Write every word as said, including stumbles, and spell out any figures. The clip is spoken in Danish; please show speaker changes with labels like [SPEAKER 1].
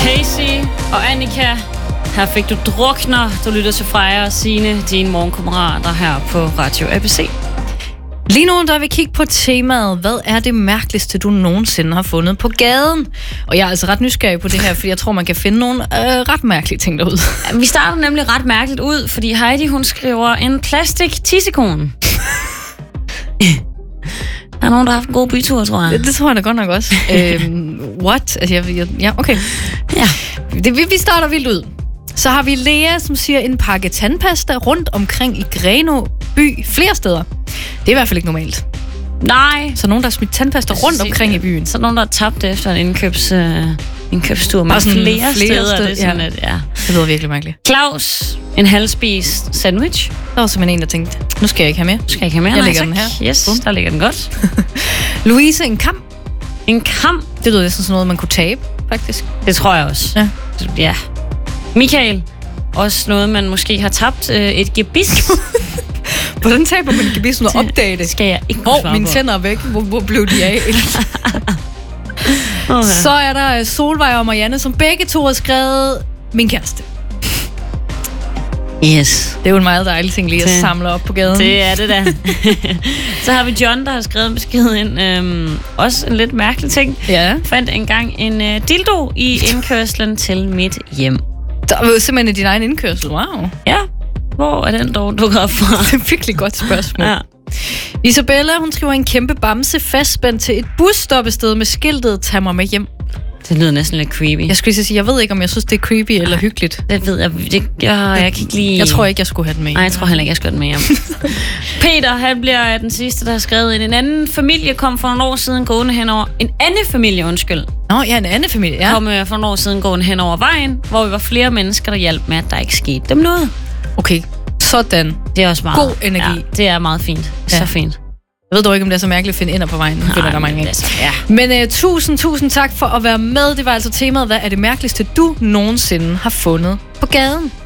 [SPEAKER 1] Casey og Annika. Her fik du drukner. Du lytter til Freja og Signe, dine morgenkammerater her på Radio A B C.
[SPEAKER 2] Lige nu der vil vi kigge på temaet, hvad er det mærkeligste, du nogensinde har fundet på gaden? Og jeg er altså ret nysgerrig på det her, fordi jeg tror, man kan finde nogle øh, ret mærkelige ting derude.
[SPEAKER 1] Vi starter nemlig ret mærkeligt ud, fordi Heidi, hun skriver en plastik tissekone. Der er nogen, der har haft en god bytur, tror jeg.
[SPEAKER 2] Det, det tror jeg da godt nok også. øhm, what? Altså, jeg, jeg, ja, okay.
[SPEAKER 1] Ja.
[SPEAKER 2] Det, vi starter vildt ud. Så har vi Lea, som siger en pakke tandpasta rundt omkring i Grenaa by flere steder. Det er i hvert fald ikke normalt.
[SPEAKER 1] Nej.
[SPEAKER 2] Så nogen, der har smidt tandpasta rundt omkring i byen.
[SPEAKER 1] Så nogen, der har tabt efter en indkøbs, øh, indkøbstur. Men
[SPEAKER 2] sådan
[SPEAKER 1] flere, flere steder.
[SPEAKER 2] steder
[SPEAKER 1] Det, er sådan,
[SPEAKER 2] ja.
[SPEAKER 1] at, ja.
[SPEAKER 2] Det lyder virkelig mærkeligt.
[SPEAKER 1] Claus, en halvspist sandwich.
[SPEAKER 2] Der var simpelthen en, der tænkte, nu skal jeg ikke have mere.
[SPEAKER 1] Skal jeg ikke have mere?
[SPEAKER 2] Jeg
[SPEAKER 1] Nej,
[SPEAKER 2] lægger
[SPEAKER 1] tak.
[SPEAKER 2] den her.
[SPEAKER 1] Yes,
[SPEAKER 2] Bum.
[SPEAKER 1] der ligger den godt.
[SPEAKER 2] Louise, en kam.
[SPEAKER 1] En kam.
[SPEAKER 2] Det lyder næsten sådan noget, man kunne tabe, faktisk.
[SPEAKER 1] Det tror jeg også.
[SPEAKER 2] Ja.
[SPEAKER 1] Ja. Michael, også noget, man måske har tabt. Øh, et gebisk.
[SPEAKER 2] Hvordan taber man et gebisk, når opdage det?
[SPEAKER 1] Skal jeg ikke
[SPEAKER 2] Hvor
[SPEAKER 1] svare
[SPEAKER 2] mine
[SPEAKER 1] på.
[SPEAKER 2] tænder er væk? Hvor, hvor blev de af?
[SPEAKER 1] Okay.
[SPEAKER 2] Så er der Solvej og Marianne, som begge to har skrevet min kæreste.
[SPEAKER 1] Yes.
[SPEAKER 2] Det er jo en meget dejlig ting lige at
[SPEAKER 1] Det-
[SPEAKER 2] samle op på gaden.
[SPEAKER 1] Det er det da. Så har vi John, der har skrevet en besked ind. Øhm, også en lidt mærkelig ting.
[SPEAKER 2] Ja.
[SPEAKER 1] Fandt engang en øh, dildo i indkørslen til mit hjem.
[SPEAKER 2] Der var jo simpelthen din egen indkørsel. Wow.
[SPEAKER 1] Ja, hvor er den dog dukket op fra?
[SPEAKER 2] Det er et virkelig godt spørgsmål.
[SPEAKER 1] Ja.
[SPEAKER 2] Isabella, hun skriver en kæmpe bamse fastspændt til et busstoppested med skiltet "Tag mig med hjem".
[SPEAKER 1] Det lyder næsten lidt creepy.
[SPEAKER 2] Jeg skulle lige sige, jeg ved ikke, om jeg synes, det er creepy eller hyggeligt.
[SPEAKER 1] Det ved jeg. Det, jeg, jeg kan ikke lide...
[SPEAKER 2] Jeg tror ikke, jeg skulle have den med.
[SPEAKER 1] Nej, jeg tror heller ikke, jeg skal have den med hjem. Peter, han bliver den sidste, der har skrevet ind. En anden familie kom for nogle år siden gående henover... En anden familie, undskyld.
[SPEAKER 2] Nå, ja, en anden familie, ja.
[SPEAKER 1] Kom øh, for nogle år siden gående hen over vejen, hvor vi var flere mennesker, der hjalp med, at der ikke skete dem noget.
[SPEAKER 2] Okay, sådan.
[SPEAKER 1] Det er også meget...
[SPEAKER 2] God energi.
[SPEAKER 1] Ja, det er meget fint.
[SPEAKER 2] Ja.
[SPEAKER 1] Så fint.
[SPEAKER 2] Jeg ved dog ikke, om det er så mærkeligt at finde ender på vejen. Nu finder der mange
[SPEAKER 1] men
[SPEAKER 2] af.
[SPEAKER 1] altså, ja.
[SPEAKER 2] Men uh, tusind, tusind tak for at være med. Det var altså temaet, hvad er det mærkeligste, du nogensinde har fundet på gaden?